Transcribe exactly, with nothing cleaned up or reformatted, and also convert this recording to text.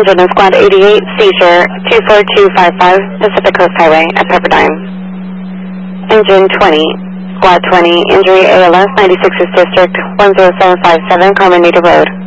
engine in Squad eighty-eight, seizure two four two five five, Pacific Coast Highway at Pepperdine. Engine twenty, Squad twenty, injury A L S, ninety-sixth District, one zero seven five seven, Carmenita Road.